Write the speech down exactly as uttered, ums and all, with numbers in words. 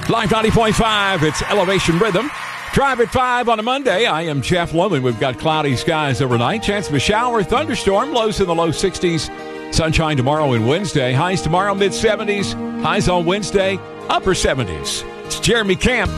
Live ninety point five, it's Elevation Rhythm. Drive at five on a Monday. I am Jeff Lohman. We've got cloudy skies overnight. Chance of a shower, thunderstorm, lows in the low sixties. Sunshine tomorrow and Wednesday. Highs tomorrow, mid seventies. Highs on Wednesday, upper seventies. It's Jeremy Camp.